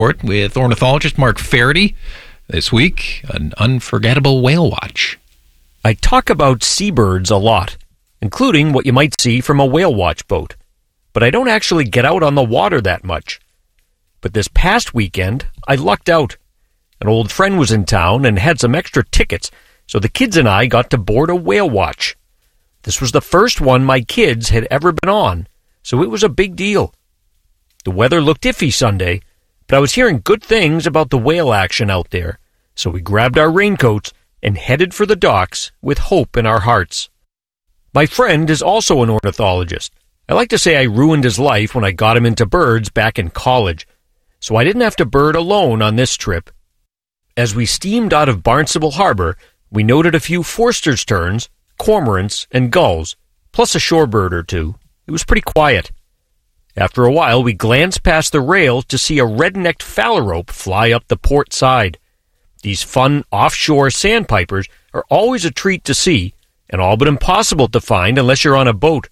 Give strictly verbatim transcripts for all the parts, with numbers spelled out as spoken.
Report with ornithologist Mark Faraday. This week, an unforgettable whale watch. I talk about seabirds a lot, including what you might see from a whale watch boat. But I don't actually get out on the water that much. But this past weekend, I lucked out. An old friend was in town and had some extra tickets, so the kids and I got to board a whale watch. This was the first one my kids had ever been on, so it was a big deal. The weather looked iffy Sunday, but I was hearing good things about the whale action out there, so we grabbed our raincoats and headed for the docks with hope in our hearts. My friend is also an ornithologist. I like to say I ruined his life when I got him into birds back in college, so I didn't have to bird alone on this trip. As we steamed out of Barnstable Harbor, we noted a few Forster's terns, cormorants, and gulls, plus a shorebird or two. It was pretty quiet. After a while, we glanced past the rail to see a red-necked phalarope fly up the port side. These fun offshore sandpipers are always a treat to see, and all but impossible to find unless you're on a boat.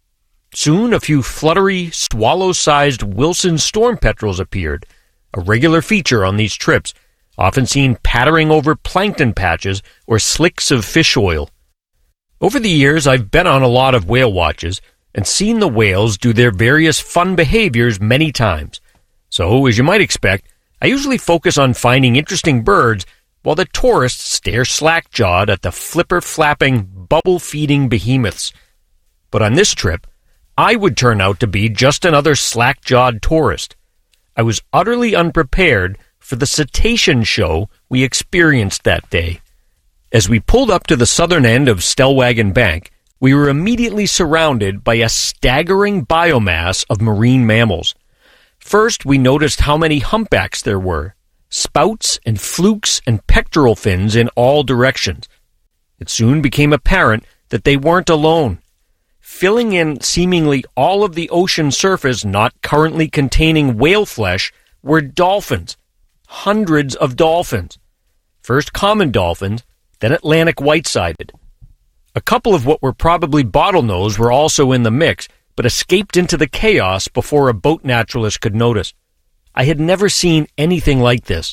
Soon, a few fluttery, swallow-sized Wilson storm petrels appeared, a regular feature on these trips, often seen pattering over plankton patches or slicks of fish oil. Over the years, I've been on a lot of whale watches and seen the whales do their various fun behaviors many times. So, as you might expect, I usually focus on finding interesting birds while the tourists stare slack-jawed at the flipper-flapping, bubble-feeding behemoths. But on this trip, I would turn out to be just another slack-jawed tourist. I was utterly unprepared for the cetacean show we experienced that day. As we pulled up to the southern end of Stellwagen Bank, we were immediately surrounded by a staggering biomass of marine mammals. First, we noticed how many humpbacks there were, spouts and flukes and pectoral fins in all directions. It soon became apparent that they weren't alone. Filling in seemingly all of the ocean surface not currently containing whale flesh were dolphins. Hundreds of dolphins. First common dolphins, then Atlantic white-sided. A couple of what were probably bottlenose were also in the mix, but escaped into the chaos before a boat naturalist could notice. I had never seen anything like this.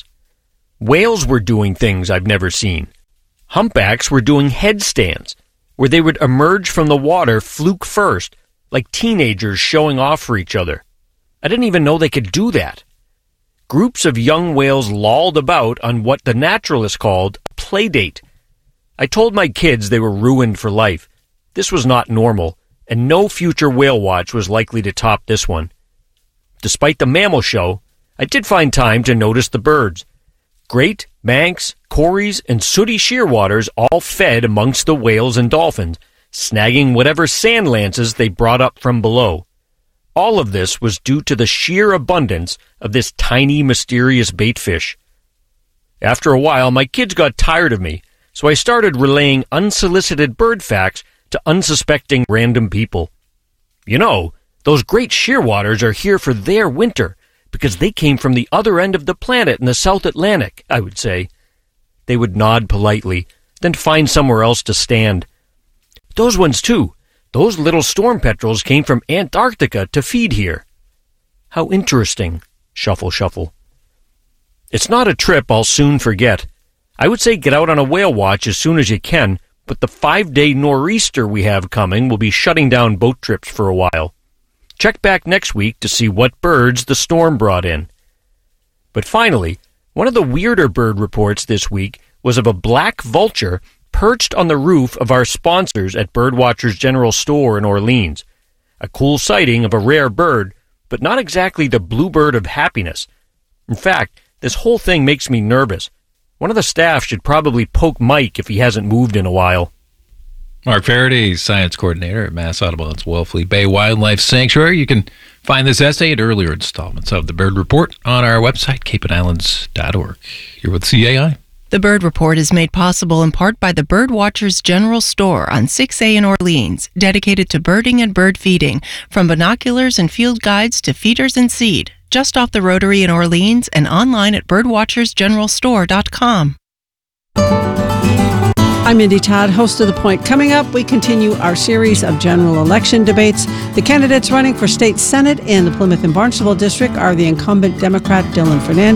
Whales were doing things I've never seen. Humpbacks were doing headstands, where they would emerge from the water fluke first, like teenagers showing off for each other. I didn't even know they could do that. Groups of young whales lolled about on what the naturalists called a play date. I told my kids they were ruined for life. This was not normal, and no future whale watch was likely to top this one. Despite the mammal show, I did find time to notice the birds. Great, manx, cories, and sooty shearwaters all fed amongst the whales and dolphins, snagging whatever sand lances they brought up from below. All of this was due to the sheer abundance of this tiny, mysterious baitfish. After a while, my kids got tired of me, so I started relaying unsolicited bird facts to unsuspecting random people. You know, those great shearwaters are here for their winter, because they came from the other end of the planet in the South Atlantic, I would say. They would nod politely, then find somewhere else to stand. Those ones, too. Those little storm petrels came from Antarctica to feed here. How interesting. Shuffle, shuffle. It's not a trip I'll soon forget. I would say get out on a whale watch as soon as you can, but the five-day nor'easter we have coming will be shutting down boat trips for a while. Check back next week to see what birds the storm brought in. But finally, one of the weirder bird reports this week was of a black vulture perched on the roof of our sponsors at Birdwatchers General Store in Orleans. A cool sighting of a rare bird, but not exactly the bluebird of happiness. In fact, this whole thing makes me nervous. One of the staff should probably poke Mike if he hasn't moved in a while. Mark Faraday, Science Coordinator at Mass Audubon's Wellfleet Bay Wildlife Sanctuary. You can find this essay and earlier installments of the Bird Report on our website, cape and islands dot org. You're with C A I. The Bird Report is made possible in part by the Birdwatchers General Store on six A in Orleans, dedicated to birding and bird feeding, from binoculars and field guides to feeders and seed, just off the Rotary in Orleans and online at birdwatchers general store dot com. I'm Mindy Todd, host of The Point. Coming up, we continue our series of general election debates. The candidates running for state senate in the Plymouth and Barnstable district are the incumbent Democrat Dylan Fernandez